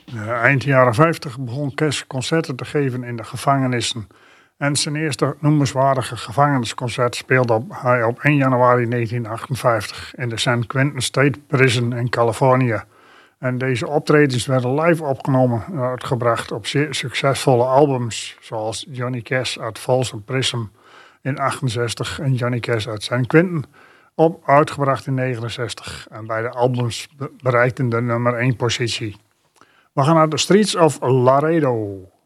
Eind jaren 50 begon Cash concerten te geven in de gevangenissen. En zijn eerste noemenswaardige gevangenisconcert speelde hij op 1 januari 1958 in de San Quentin State Prison in Californië. En deze optredens werden live opgenomen en uitgebracht op zeer succesvolle albums, zoals Johnny Cash uit Folsom Prison in 68 en Johnny Cash uit San Quentin, uitgebracht in 69. En beide albums bereikten de nummer 1 positie. We gaan naar The Streets of Laredo.